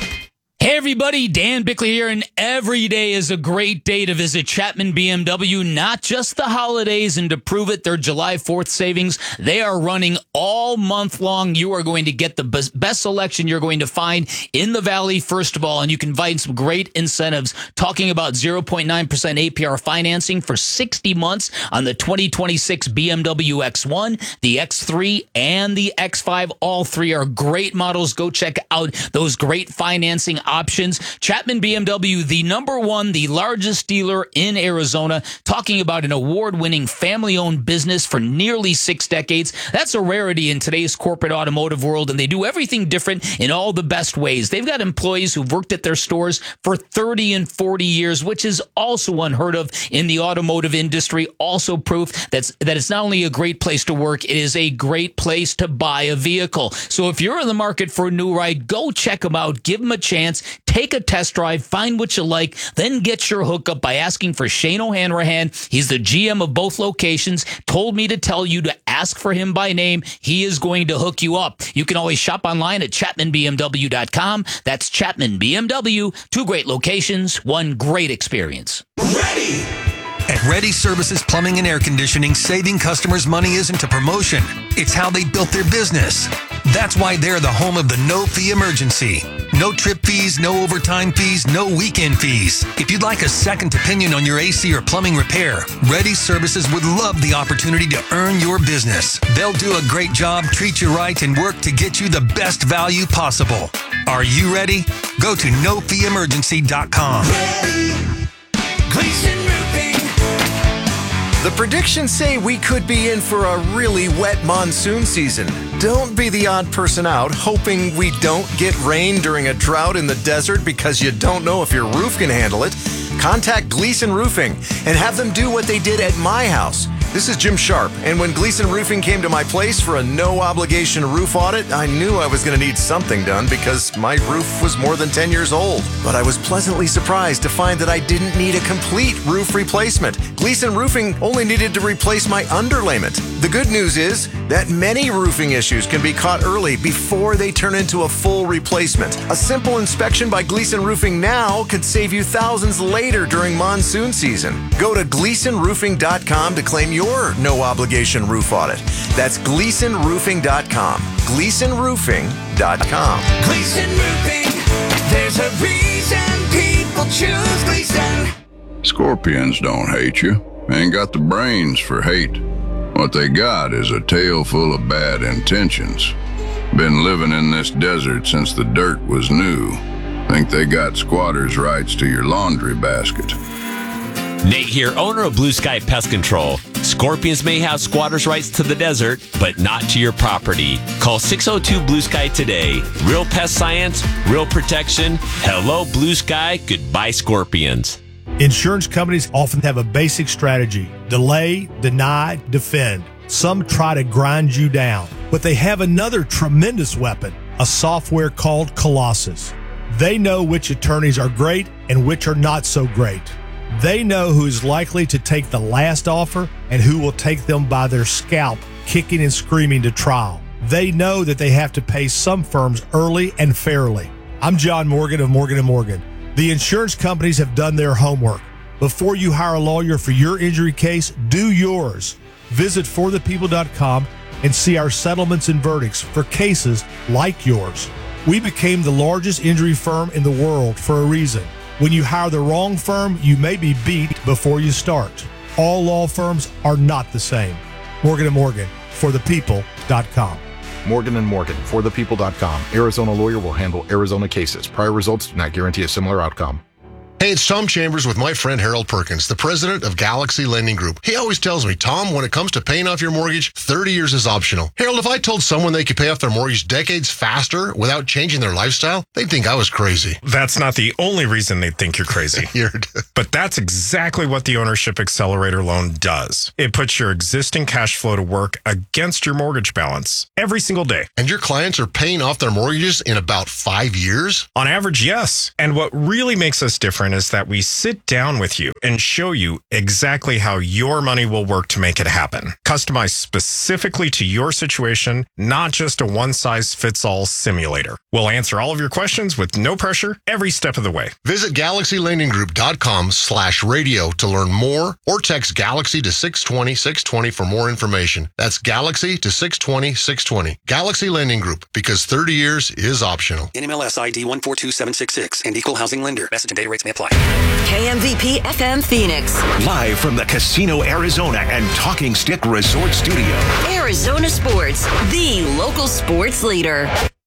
Hey everybody, Dan Bickley here, and every day is a great day to visit Chapman B M W, not just the holidays, and to prove it, their July fourth savings, they are running all month long. You are going to get the best selection you're going to find in the Valley, first of all, and you can find some great incentives, talking about zero point nine percent A P R financing for sixty months on the twenty twenty-six B M W X one, the X three, and the X five. All three are great models. Go check out those great financing options. Chapman B M W, the number one, the largest dealer in Arizona, talking about an award-winning family-owned business for nearly six decades. That's a rarity in today's corporate automotive world, and they do everything different in all the best ways. They've got employees who've worked at their stores for thirty and forty years, which is also unheard of in the automotive industry. Also proof that's, that it's not only a great place to work, it is a great place to buy a vehicle. So if you're in the market for a new ride, go check them out. Give them a chance. Take a test drive, find what you like, then get your hookup by asking for Shane O'Hanrahan. He's the G M of both locations. Told me to tell you to ask for him by name. He is going to hook you up. You can always shop online at chapman b m w dot com. That's Chapman B M W. Two great locations, one great experience.
Ready! At Ready Services Plumbing and Air Conditioning, saving customers money isn't a promotion. It's how they built their business. That's why they're the home of the no-fee emergency. No trip fees, no overtime fees, no weekend fees. If you'd like a second opinion on your A C or plumbing repair, Ready Services would love the opportunity to earn your business. They'll do a great job, treat you right, and work to get you the best value possible. Are you ready? Go to no fee emergency dot com.
Gleason Roofing. The predictions say we could be in for a really wet monsoon season. Don't be the odd person out hoping we don't get rain during a drought in the desert because you don't know if your roof can handle it. Contact Gleason Roofing and have them do what they did at my house. This is Jim Sharp, and when Gleason Roofing came to my place for a no-obligation roof audit, I knew I was going to need something done because my roof was more than ten years old. But I was pleasantly surprised to find that I didn't need a complete roof replacement. Gleason Roofing only needed to replace my underlayment. The good news is that many roofing issues can be caught early before they turn into a full replacement. A simple inspection by Gleason Roofing now could save you thousands later during monsoon season. Go to gleason roofing dot com to claim your Your no-obligation roof audit. That's gleason roofing dot com. gleason roofing dot com.
Gleason Roofing. There's a reason people choose Gleason.
Scorpions don't hate you. Ain't got the brains for hate. What they got is a tail full of bad intentions. Been living in this desert since the dirt was new. Think they got squatters' rights to your laundry basket.
Nate here, owner of Blue Sky Pest Control. Scorpions may have squatters' rights to the desert, but not to your property. Call six oh two Blue Sky today. Real pest science, real protection. Hello, Blue Sky. Goodbye, Scorpions.
Insurance companies often have a basic strategy: delay, deny, defend. Some try to grind you down, but they have another tremendous weapon, a software called Colossus. They know which attorneys are great and which are not so great. They know who is likely to take the last offer and who will take them by their scalp, kicking and screaming to trial. They know that they have to pay some firms early and fairly. I'm John Morgan of Morgan and Morgan. The insurance companies have done their homework. Before you hire a lawyer for your injury case, do yours. Visit for the people dot com and see our settlements and verdicts for cases like yours. We became the largest injury firm in the world for a reason. When you hire the wrong firm, you may be beat before you start. All law firms are not the same. Morgan and Morgan, for the people dot com.
Morgan and Morgan, for the people dot com. Arizona lawyer will handle Arizona cases. Prior results do not guarantee a similar outcome.
Hey, it's Tom Chambers with my friend Harold Perkins, the president of Galaxy Lending Group. He always tells me, Tom, when it comes to paying off your mortgage, thirty years is optional. Harold, if I told someone they could pay off their mortgage decades faster without changing their lifestyle, they'd think I was crazy.
That's not the only reason they think you're crazy.
You're
but that's exactly what the Ownership Accelerator loan does. It puts your existing cash flow to work against your mortgage balance every single day.
And your clients are paying off their mortgages in about five years?
On average, yes. And what really makes us different is that we sit down with you and show you exactly how your money will work to make it happen. Customized specifically to your situation, not just a one-size-fits-all simulator. We'll answer all of your questions with no pressure every step of the way.
Visit galaxy lending group dot com slash radio to learn more or text Galaxy to six twenty, six twenty for more information. That's Galaxy to six twenty, six twenty. Galaxy Lending Group, because thirty years is optional.
N M L S I D one four two seven six six and Equal Housing Lender. Message and data rates may apply.
K M V P F M Phoenix.
Live from the Casino Arizona and Talking Stick Resort Studio.
Arizona Sports, the local sports leader.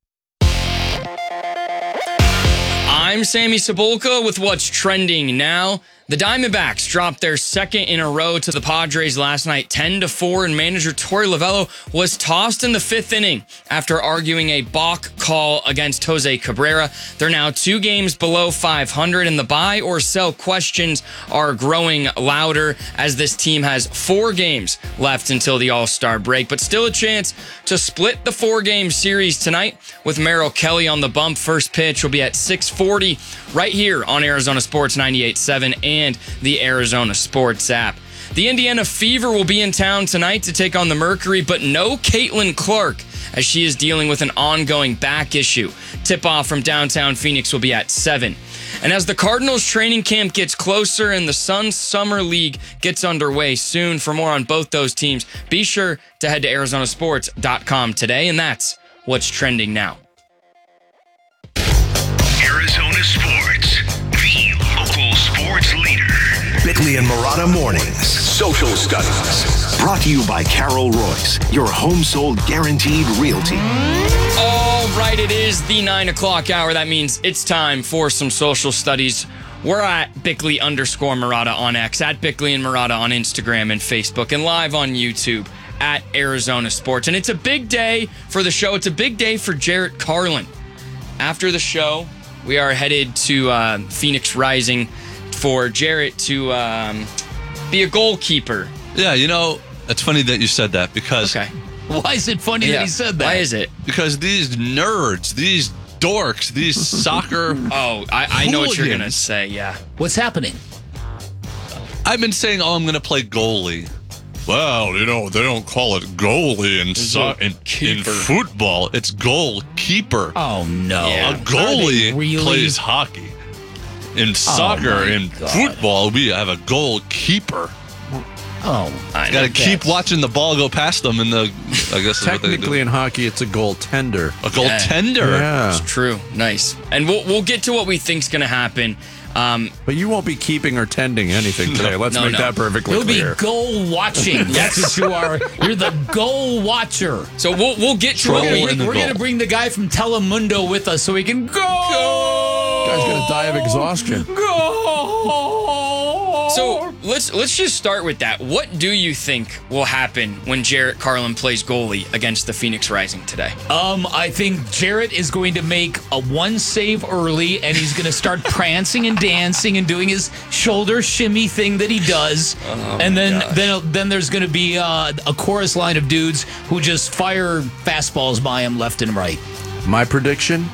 I'm Sammy Cebulka with what's trending now. The Diamondbacks dropped their second in a row to the Padres last night, ten to four, and manager Torey Lovullo was tossed in the fifth inning after arguing a balk call against Jose Cabrera. They're now two games below five hundred, and the buy or sell questions are growing louder as this team has four games left until the All-Star break, but still a chance to split the four-game series tonight with Merrill Kelly on the bump. First pitch will be at six forty right here on Arizona Sports ninety-eight point seven and the Arizona Sports app. The Indiana Fever will be in town tonight to take on the Mercury, but no Caitlin Clark as she is dealing with an ongoing back issue. Tip-off from downtown Phoenix will be at seven. And as the Cardinals training camp gets closer and the Suns Summer League gets underway soon, for more on both those teams, be sure to head to arizona sports dot com today, and that's what's trending now.
Arizona Sports, the local sports leader. Bickley and Murata Mornings. Social Studies. Brought to you by Carol Royce, your home sold guaranteed realty.
All right, it is the nine o'clock hour. That means it's time for some social studies. We're at Bickley underscore Murata on X, at Bickley and Murata on Instagram and Facebook, and live on YouTube at Arizona Sports. And it's a big day for the show. It's a big day for Jarrett Carlin. After the show, we are headed to uh, Phoenix Rising for Jarrett to um, be a goalkeeper.
Yeah, you know, it's funny that you said that because...
Okay. Why is it funny yeah. that he said that?
Why is it?
Because these nerds, these dorks, these soccer...
Oh, I, I know what you're going to say, yeah.
What's happening?
I've been saying, oh, I'm going to play goalie. Well, you know, they don't call it goalie in, so- in, in football. It's goalkeeper.
Oh, no.
Yeah. A goalie really? plays hockey. In soccer, oh in God. football, we have a goalkeeper.
Oh,
I got to keep watching the ball go past them. In the, I guess
technically in hockey, it's a goaltender.
A goaltender.
Yeah. yeah,
it's true. Nice. And we'll we'll get to what we think's going to happen. Um,
but you won't be keeping or tending anything today.
No,
Let's
no,
make
no.
that perfectly
You'll
clear.
You'll be goal watching. That's what you are. You're the goal watcher.
So we'll we'll get to
we're
what
gonna
we.
bring, we're going to bring the guy from Telemundo with us so he can go.
go! Guy's going to die of exhaustion.
Go!
So let's let's just start with that. What do you think will happen when Jarrett Carlin plays goalie against the Phoenix Rising today?
Um, I think Jarrett is going to make a one save early, and he's going to start prancing and dancing and doing his shoulder shimmy thing that he does.
Oh
and then
gosh.
then then there's going to be uh, a chorus line of dudes who just fire fastballs by him left and right.
My prediction: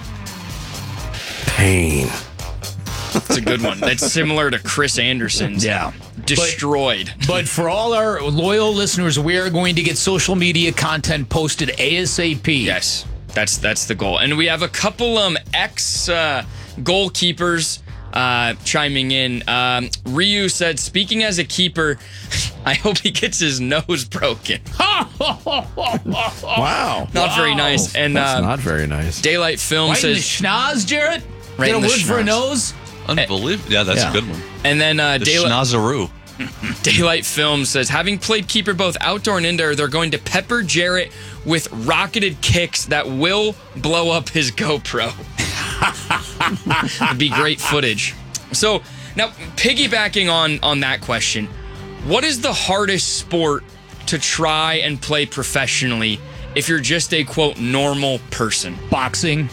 pain.
That's a good one. That's similar to Chris Anderson's.
Yeah.
Destroyed.
But, but for all our loyal listeners, we are going to get social media content posted ASAP.
Yes, that's that's the goal. And we have a couple um ex uh, goalkeepers uh, chiming in. Um, Ryu said, speaking as a keeper, I hope he gets his nose broken.
Wow.
Not
wow.
very nice. And
That's
uh,
not very nice.
Daylight Film
right
says...
in the schnoz, Jarrett?
Right
Get
in
a
the
wood for a
schnoz.
nose?
Unbelievable. Yeah, that's
Yeah.
a good one.
And then uh,
The
Daylight...
schnozaroo.
Daylight Film says, having played keeper both outdoor and indoor, they're going to pepper Jarrett with rocketed kicks that will blow up his GoPro. It'd be great footage. So Now, piggybacking on on that question, what is the hardest sport to try and play professionally if you're just a, quote, normal person?
Boxing.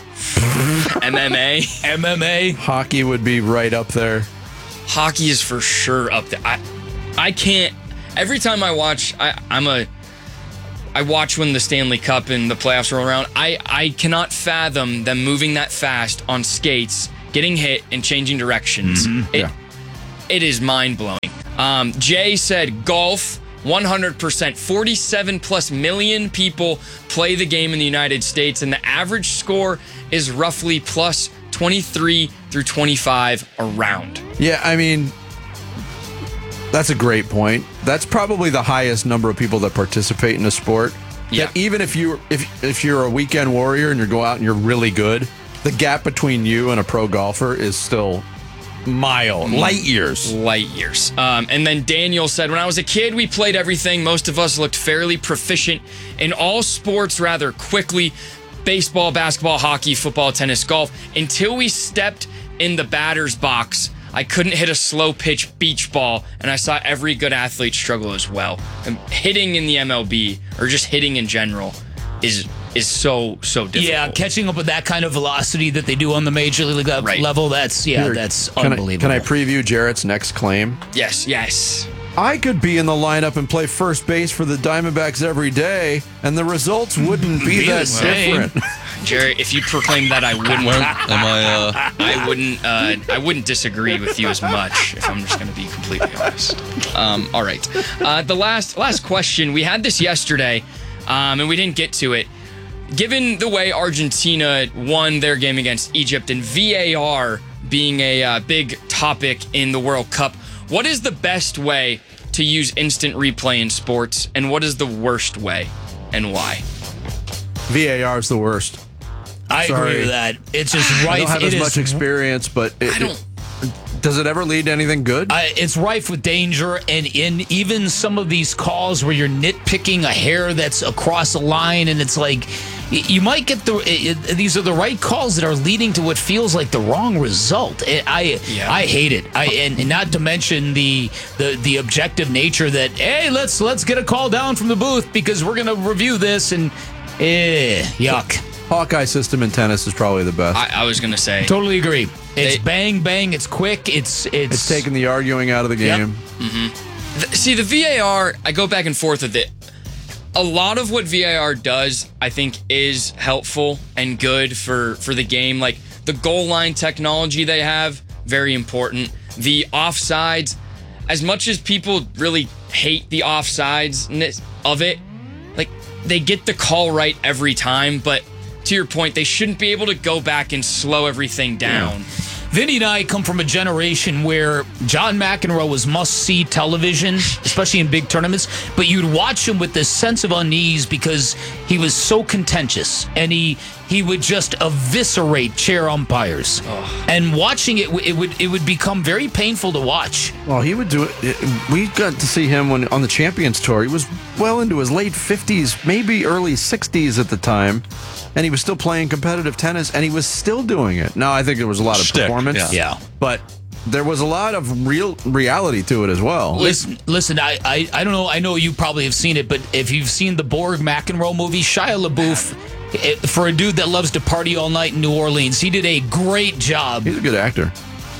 M M A.
M M A.
Hockey would be right up there.
Hockey is for sure up there. I, I can't. Every time I watch, I, I'm a. I watch when the Stanley Cup and the playoffs roll around. I, I cannot fathom them moving that fast on skates, getting hit, and changing directions.
Mm-hmm.
It,
Yeah.
it is mind blowing. Um, Jay said golf. one hundred percent. forty-seven plus million people play the game in the United States, and the average score is roughly plus twenty-three through twenty-five around.
Yeah, I mean, that's a great point. That's probably the highest number of people that participate in a sport.
Yeah.
That even if you if if you're a weekend warrior and you go out and you're really good, the gap between you and a pro golfer is still mile, light years.
Light years. Um, and then Daniel said, when I was a kid, we played everything. Most of us looked fairly proficient in all sports rather quickly. Baseball, basketball, hockey, football, tennis, golf. Until we stepped in the batter's box, I couldn't hit a slow pitch beach ball, and I saw every good athlete struggle as well. And hitting in the M L B, or just hitting in general, is is so, so difficult.
Yeah, catching up with that kind of velocity that they do on the major league le-
Right.
level, that's, yeah,
Here,
that's
can
unbelievable.
I, can I preview Jarrett's next claim?
Yes, yes.
I could be in the lineup and play first base for the Diamondbacks every day, and the results wouldn't be,
Be the
that
same.
different.
Jerry, if you proclaimed that, I wouldn't.
Well, am I, uh,
I wouldn't. Uh, I wouldn't disagree with you as much. If I'm just going to be completely honest. Um, all right. Uh, the last last question. We had this yesterday, um, and we didn't get to it. Given the way Argentina won their game against Egypt and V A R being a uh, big topic in the World Cup, what is the best way to use instant replay in sports, and what is the worst way, and why?
V A R is the worst.
I
Sorry.
agree with that. It's just rife.
I don't have
it
as
is-
much experience, but it,
I don't.
it- does it ever lead to anything good?
I, it's rife with danger, and in even some of these calls where you're nitpicking a hair that's across a line, and it's like y- you might get the it, it- these are the right calls that are leading to what feels like the wrong result. It, I
Yeah.
I hate it. I and, and not to mention the, the the objective nature that hey let's let's get a call down from the booth because we're gonna review this and eh yuck.
Hawkeye system in tennis is probably the best.
I, I was going to say.
Totally agree. It's
They-
bang bang. It's quick. It's it's,
it's taking the arguing out of the
Yep.
game.
Th- See, the V A R, I go back and forth with it. A lot of what V A R does, I think, is helpful and good for, for the game. Like the goal line technology they have, very important. The offsides, as much as people really hate the offsides of it, like they get the call right every time. But to your point, they shouldn't be able to go back and slow everything down.
Vinny and I come from a generation where John McEnroe was must-see television, especially in big tournaments, but you'd watch him with this sense of unease because he was so contentious, and he he would just eviscerate chair umpires. And watching it, it would it would become very painful to watch.
Well, he would do it. it- We got to see him when on the Champions Tour. He was well into his late fifties, maybe early sixties at the time, and he was still playing competitive tennis, and he was still doing it. Now, I think there was a lot of
Shtick,
performance,
yeah.
Yeah.
but there was a lot of real reality to it as well.
Listen, listen. I, I, I don't know. I know you probably have seen it, but if you've seen the Borg McEnroe movie, Shia LaBeouf, eh, for a dude that loves to party all night in New Orleans, he did a great job.
He's a good actor.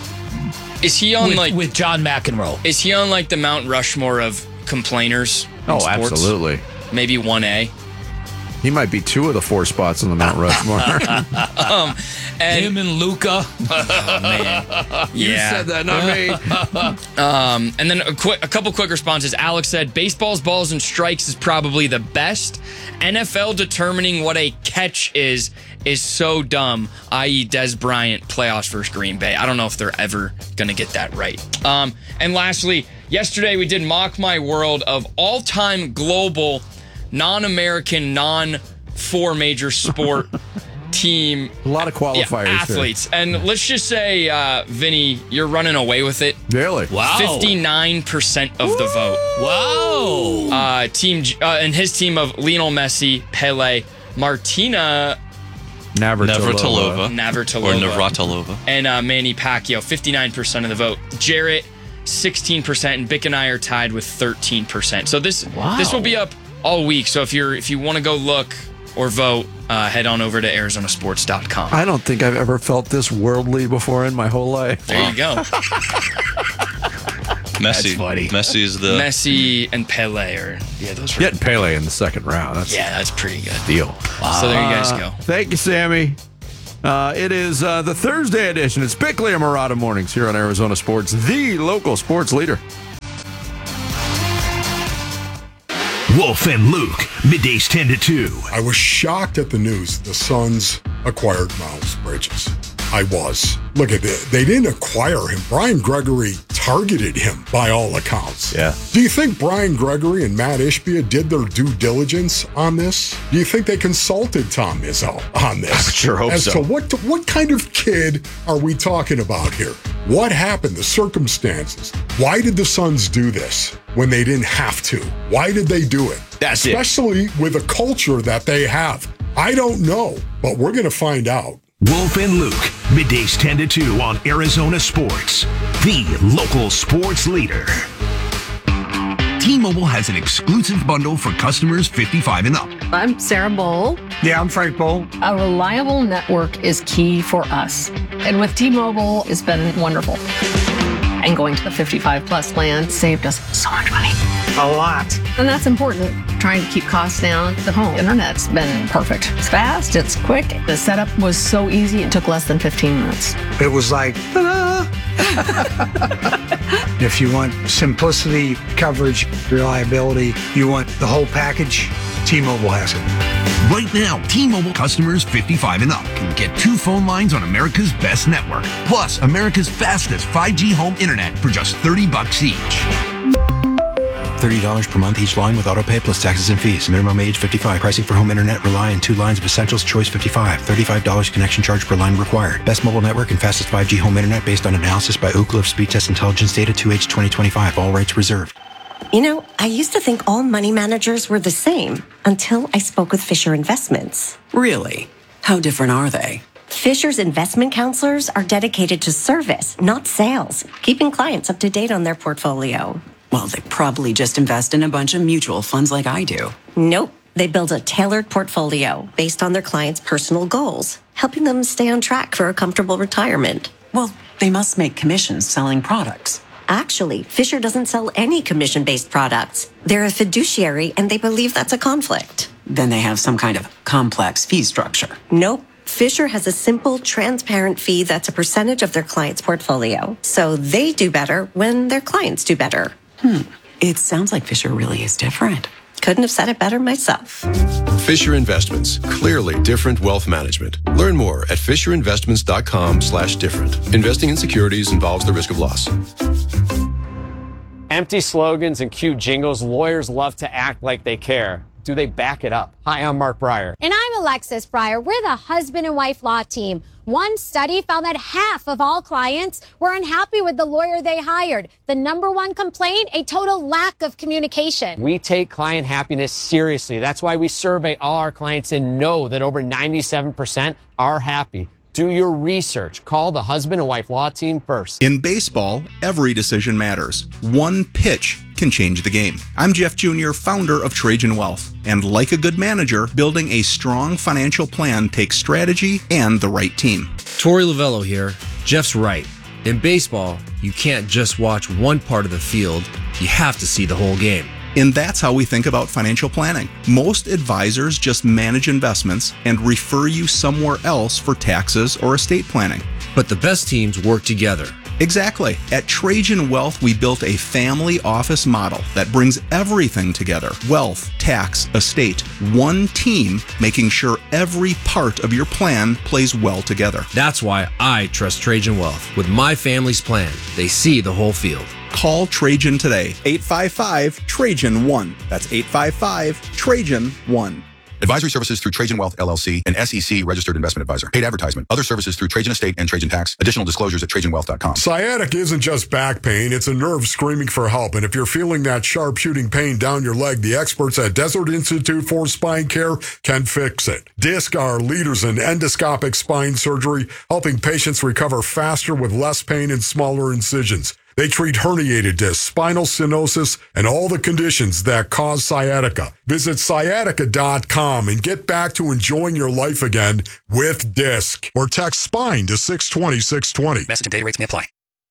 Is he on
with,
like
with John McEnroe?
Is he on like the Mount Rushmore of complainers? in
Oh,
sports?
absolutely.
Maybe one A.
He might be two of the four spots on the Mount Rushmore.
um, and
Him and Luca.
Oh, man.
You
Yeah.
said that, not me.
Um, and then a quick, a couple quick responses. Alex said, "Baseballs, balls, and strikes is probably the best. N F L determining what a catch is is so dumb. that is, Des Bryant playoffs versus Green Bay. I don't know if they're ever gonna get that right." Um, and lastly, yesterday we did Mock My World of all-time global, non-American, non-four major sport team.
A lot of qualifiers.
Yeah,
there.
athletes. And let's just say, uh, Vinny, you're running away with it.
Really?
Wow.
fifty-nine percent of the vote.
Wow.
Uh, team uh, and his team of Lionel Messi, Pele, Martina,
Navratilova.
Navratilova.
Navratilova.
Or Navratilova.
And uh, Manny Pacquiao, fifty-nine percent of the vote. Jarrett, sixteen percent, and Bick and I are tied with thirteen percent. So this
Wow.
this will be up all week. So if you're if you want to go look or vote, uh, head on over to Arizona Sports dot com.
I don't think I've ever felt this worldly before in my whole life.
There you go.
Messi.
That's funny.
Messi is the
Messi and Pele are yeah those were
Getting Pele in the second round. That's
yeah that's pretty good.
deal.
So there you guys go.
Uh, thank you, Sammy. Uh, it is uh, the Thursday edition. It's Bickley and Murata Mornings here on Arizona Sports, the local sports leader.
Wolf and Luke, middays ten to two.
I was shocked at the news. The Suns acquired Miles Bridges. I was. Look at that. They didn't acquire him. Brian Gregory targeted him by all accounts.
Yeah.
Do you think Brian Gregory and Matt Ishbia did their due diligence on this? Do you think they consulted Tom Izzo on this?
I sure hope
As
so.
to what, what kind of kid are we talking about here? What happened? The circumstances. Why did the Suns do this when they didn't have to? Why did they do it?
That's it.
Especially with a culture that they have. I don't know, but we're going to find out.
Wolf and Luke, middays ten to two on Arizona Sports, the local sports leader. T-Mobile has an exclusive bundle for customers fifty-five and up.
I'm Sarah Bowl.
Yeah, I'm Frank Bowl.
A reliable network is key for us. And with T-Mobile, it's been wonderful. And going to the fifty-five plus plan saved us so much money.
A lot.
And that's important. Trying to keep costs down. The home internet's been perfect. It's fast, it's quick. The setup was so easy, it took less than fifteen minutes.
It was like, ta-da! If you want simplicity, coverage, reliability, you want the whole package, T-Mobile has it.
Right now, T-Mobile customers fifty-five and up can get two phone lines on America's best network, plus America's fastest five G home internet for just thirty bucks each.
thirty dollars per month each line with autopay plus taxes and fees. Minimum age fifty-five. Pricing for home internet rely on two lines of Essentials Choice fifty-five. thirty-five dollars connection charge per line required. Best mobile network and fastest five G home internet based on analysis by Ookla of Speed Test Intelligence Data two H twenty twenty-five. All rights reserved.
You know, I used to think all money managers were the same until I spoke with Fisher Investments.
Really? How different are they?
Fisher's investment counselors are dedicated to service, not sales, keeping clients up to date on their portfolio.
Well, they probably just invest in a bunch of mutual funds like I do.
Nope. They build a tailored portfolio based on their clients' personal goals, helping them stay on track for a comfortable retirement.
Well, they must make commissions selling products.
Actually, Fisher doesn't sell any commission-based products. They're a fiduciary, and they believe that's a conflict.
Then they have some kind of complex fee structure.
Nope. Fisher has a simple, transparent fee that's a percentage of their client's portfolio. So they do better when their clients do better.
Hmm. It sounds like Fisher really is different.
Couldn't have said it better myself.
Fisher Investments. Clearly different wealth management. Learn more at fisherinvestments.com slash different. Investing in securities involves the risk of loss.
Empty slogans and cute jingles. Lawyers love to act like they care. Do they back it up? Hi, I'm Mark Breyer.
And I'm Alexis Breyer. We're the husband and wife law team. One study found that half of all clients were unhappy with the lawyer they hired. The number one complaint, a total lack of communication.
We take client happiness seriously. That's why we survey all our clients and know that over ninety-seven percent are happy. Do your research. Call the husband and wife law team first.
In baseball, every decision matters. One pitch can change the game. I'm Jeff Junior, founder of Trajan Wealth. And like a good manager, building a strong financial plan takes strategy and the right team.
Torey Lavello here. Jeff's right. In baseball, you can't just watch one part of the field. You have to see the whole game.
And that's how we think about financial planning. Most advisors just manage investments and refer you somewhere else for taxes or estate planning.
But the best teams work together.
Exactly. At Trajan Wealth, we built a family office model that brings everything together. Wealth, tax, estate, one team, making sure every part of your plan plays well together.
That's why I trust Trajan Wealth. With my family's plan, they see the whole field.
Call Trajan today. eight five five, Trajan one. That's eight five five, Trajan one.
Advisory services through Trajan Wealth, L L C, an S E C registered investment advisor. Paid advertisement. Other services through Trajan Estate and Trajan Tax. Additional disclosures at trajan wealth dot com.
Sciatica isn't just back pain, it's a nerve screaming for help. And if you're feeling that sharp shooting pain down your leg, the experts at Desert Institute for Spine Care can fix it. Disc are leaders in endoscopic spine surgery, helping patients recover faster with less pain and smaller incisions. They treat herniated discs, spinal stenosis, and all the conditions that cause sciatica. Visit sciatica dot com and get back to enjoying your life again with Disc. Or text SPINE to six twenty, six twenty.
Message and data rates may apply.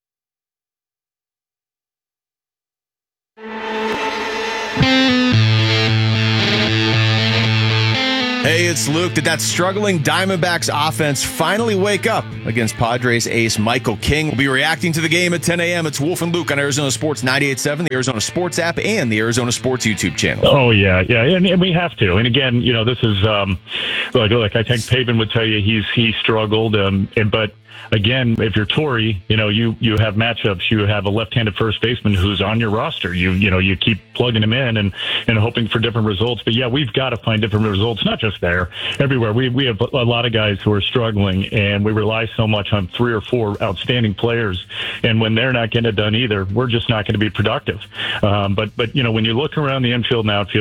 Hey, it's Luke. Did that struggling Diamondbacks offense finally wake up against Padres ace Michael King? We'll be reacting to the game at ten a.m. It's Wolf and Luke on Arizona Sports ninety-eight point seven, the Arizona Sports app, and the Arizona Sports YouTube channel.
Oh, yeah, yeah, and, and we have to. And again, you know, this is, um, like, like I think Pavin would tell you he's he struggled, um, and, but again, if you're Torrey, you know, you, you have matchups. You have a left-handed first baseman who's on your roster. You you know, you keep plugging him in and, and hoping for different results. But, yeah, we've got to find different results, not just there, everywhere. We we have a lot of guys who are struggling, and we rely so much on three or four outstanding players. And when they're not getting it done either, we're just not going to be productive. Um, but, but, you know, when you look around the infield and outfield,